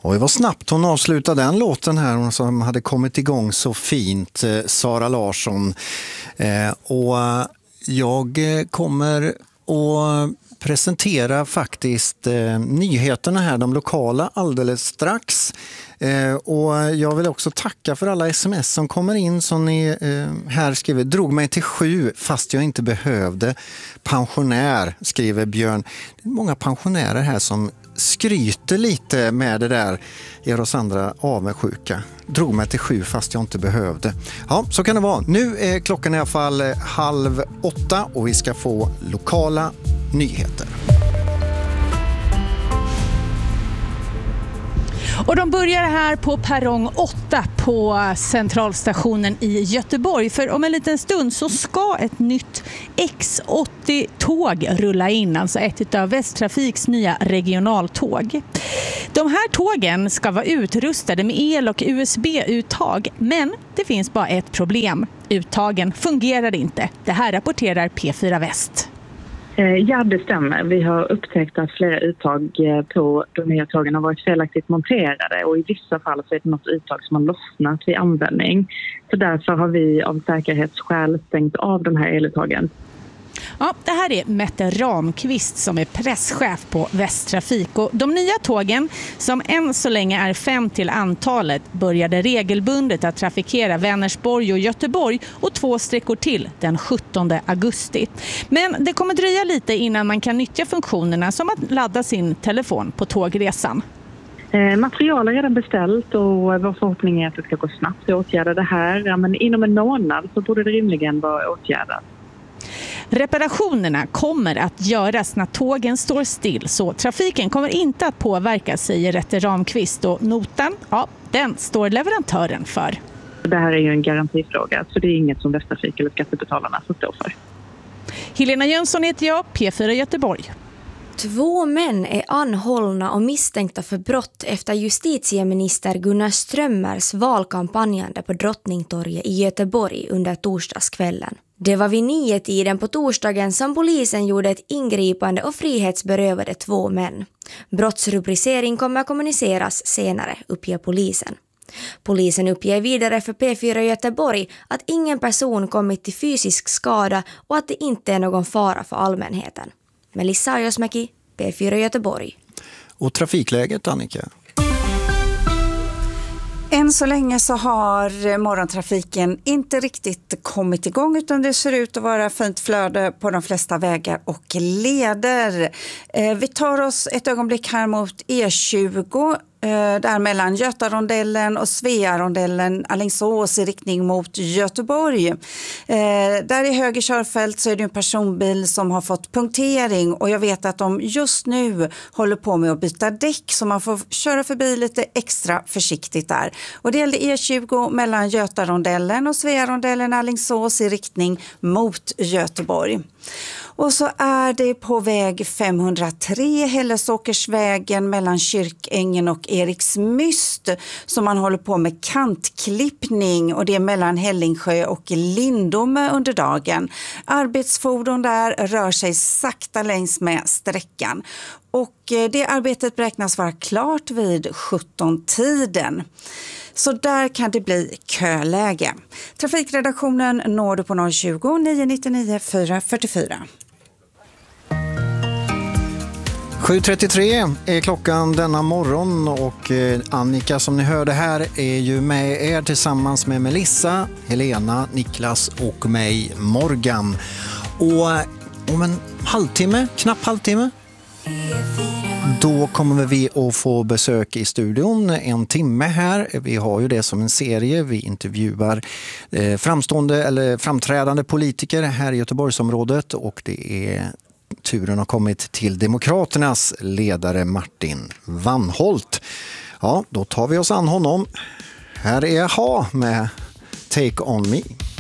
Och det var snabbt hon avslutade den låten här, hon som hade kommit igång så fint, Sara Larsson. Och jag kommer att presentera faktiskt nyheterna här, de lokala, alldeles strax. Och jag vill också tacka för alla sms som kommer in som ni här skriver. Drog mig till 7 fast jag inte behövde. Pensionär, skriver Björn. Det är många pensionärer här som skryter lite med det där. Gör oss andra avundsjuka. Drog mig till 7 fast jag inte behövde. Ja, så kan det vara. Nu är klockan i alla fall 7:30 och vi ska få lokala nyheter. Och de börjar här på perrong 8 på centralstationen i Göteborg. För om en liten stund så ska ett nytt X80-tåg rulla in. Alltså ett av Västtrafiks nya regionaltåg. De här tågen ska vara utrustade med el- och USB-uttag. Men det finns bara ett problem. Uttagen fungerar inte. Det här rapporterar P4 Väst. Ja, det stämmer. Vi har upptäckt att flera uttag på de nya tågen har varit felaktigt monterade och i vissa fall så är det något uttag som har lossnat vid användning. Så därför har vi av säkerhetsskäl stängt av de här eluttagen. Ja, det här är Mette Ramqvist som är presschef på Västtrafik. Och de nya tågen, som än så länge är 5 till antalet, började regelbundet att trafikera Vänersborg och Göteborg och 2 sträckor till den 17 augusti. Men det kommer dröja lite innan man kan nyttja funktionerna som att ladda sin telefon på tågresan. Material är redan beställt och vår förhoppning är att det ska gå snabbt att åtgärda det här. Ja, men inom en månad så borde det rimligen vara åtgärdat. Reparationerna kommer att göras när tågen står still, så trafiken kommer inte att påverkas, säger Mette Ramqvist. Och notan, ja, den står leverantören för. Det här är ju en garantifråga, så det är inget som Västtrafik eller skattebetalarna får stå för. Helena Jönsson heter jag, P4 Göteborg. 2 män är anhållna och misstänkta för brott efter justitieminister Gunnar Strömmers valkampanjande på Drottningtorget i Göteborg under torsdagskvällen. Det var vid 9-tiden på torsdagen som polisen gjorde ett ingripande och frihetsberövade 2 män. Brottsrubricering kommer att kommuniceras senare, uppger polisen. Polisen uppger vidare för P4 Göteborg att ingen person kommit till fysisk skada och att det inte är någon fara för allmänheten. Melissa Ajosmäki, P4 Göteborg. Och trafikläget, Annika? Än så länge så har morgontrafiken inte riktigt kommit igång, utan det ser ut att vara fint flöde på de flesta vägar och leder. Vi tar oss ett ögonblick här mot E20. Där mellan Götarondellen och Svearondellen, Alingsås i riktning mot Göteborg. Där i höger körfält så är det en personbil som har fått punktering och jag vet att de just nu håller på med att byta däck, så man får köra förbi lite extra försiktigt där. Och det gällde E20 mellan Götarondellen och Svearondellen, Alingsås i riktning mot Göteborg. Och så är det på väg 503 Hällesåkersvägen mellan Kyrkängen och Eriksmyst som man håller på med kantklippning, och det är mellan Hällingsjö och Lindome under dagen. Arbetsfordon där rör sig sakta längs med sträckan. Och det arbetet beräknas vara klart vid 17-tiden. Så där kan det bli köläge. Trafikredaktionen når du på 020 999 444. 7:33 är klockan denna morgon och Annika som ni hörde här är ju med er tillsammans med Melissa, Helena, Niklas och mig, Morgan. Och om en halvtimme, knapp halvtimme, då kommer vi att få besök i studion 1 timme här. Vi har ju det som en serie. Vi intervjuar framstående eller framträdande politiker här i Göteborgsområdet, och det är turen har kommit till Demokraternas ledare Martin Wannholt. Ja, då tar vi oss an honom. Här är Ha med Take On Me.